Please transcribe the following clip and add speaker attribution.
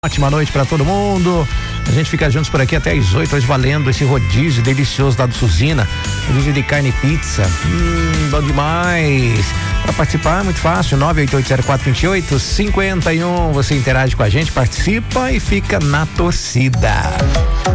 Speaker 1: Ótima noite pra todo mundo. A gente fica juntos por aqui até às 8 hoje, valendo esse rodízio delicioso da Suzina. Rodízio de carne e pizza. Bom demais. Para participar é muito fácil, 988042851. Você interage com a gente, participa e fica na torcida.